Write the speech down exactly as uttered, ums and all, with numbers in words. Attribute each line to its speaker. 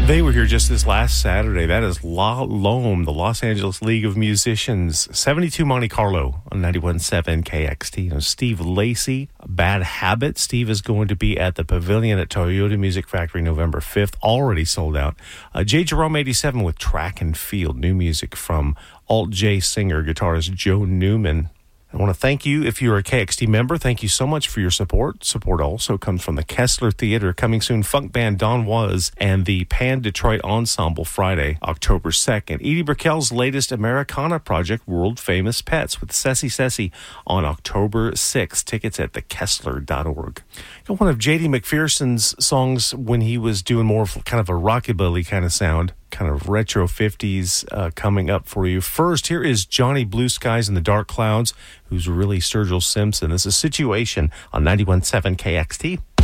Speaker 1: They were here just this last Saturday. That is La Lome, the Los Angeles League of Musicians. seventy-two Monte Carlo on ninety-one point seven K X T. You know, Steve Lacy, Bad Habit. Steve is going to be at the Pavilion at Toyota Music Factory November fifth. Already sold out. Uh, J. Jerome eighty-seven with Track and Field. New music from Alt J singer, guitarist Joe Newman. I want to thank you if you're a K X T member. Thank you so much for your support. Support also comes from the Kessler Theater. Coming soon, funk band Don Was and the Pan Detroit Ensemble Friday, October second. Edie Brickell's latest Americana project, World Famous Pets, with Ceci Ceci on October sixth. Tickets at the kessler dot org. One of J D McPherson's songs when he was doing more of kind of a rockabilly kind of sound, kind of retro fifties uh, coming up for you. First, here is Johnny Blue Skies and the Dark Clouds, who's really Sturgill Simpson. This is Situation on ninety-one point seven K X T.